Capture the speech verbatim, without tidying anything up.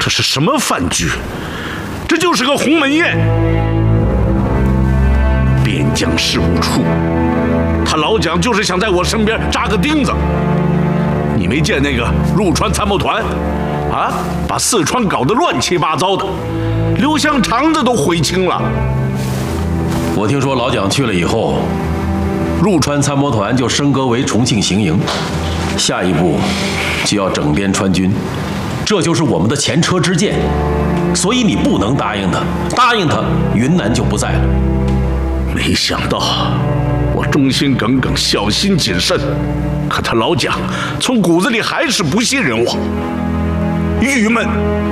这是什么饭局？这就是个鸿门宴。边疆事务处，他老蒋就是想在我身边扎个钉子。你没见那个入川参谋团，啊，把四川搞得乱七八糟的，刘香肠子都悔青了。 我听说老蒋去了以后，入川参谋团就升格为重庆行营，下一步就要整编川军，这就是我们的前车之鉴。所以你不能答应他，答应他，云南就不在了。 没想到我忠心耿耿，小心谨慎，可他老蒋从骨子里还是不信任我，郁闷。